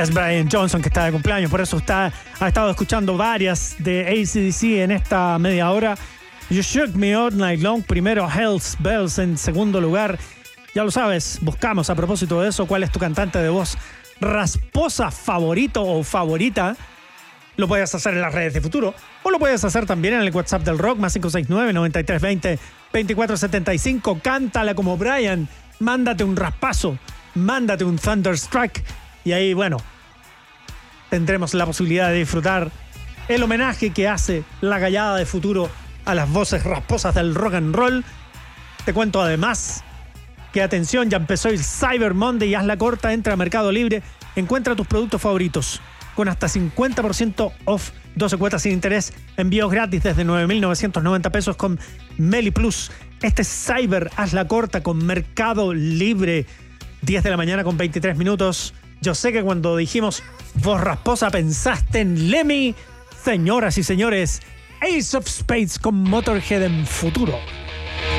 Es Brian Johnson, que está de cumpleaños, por eso ha estado escuchando varias de AC/DC en esta media hora. You Shook Me All Night Long, primero Hell's Bells en segundo lugar. Ya lo sabes, buscamos a propósito de eso cuál es tu cantante de voz rasposa favorito o favorita. Lo puedes hacer en las redes de Futuro o lo puedes hacer también en el WhatsApp del Rock, más 569-9320-2475. Cántala como Brian, mándate un raspazo, mándate un Thunderstruck y ahí, bueno, tendremos la posibilidad de disfrutar el homenaje que hace la Gallada de Futuro a las voces rasposas del rock and roll. Te cuento además que, atención, ya empezó el Cyber Monday y hazla corta, entra a Mercado Libre, encuentra tus productos favoritos con hasta 50% off, 12 cuotas sin interés, envíos gratis desde 9.990 pesos con Meli Plus. Este Cyber, hazla corta con Mercado Libre, 10 de la mañana con 23 minutos. Yo sé que cuando dijimos voz rasposa pensaste en Lemmy. Señoras y señores, Ace of Spades con Motorhead en Futuro.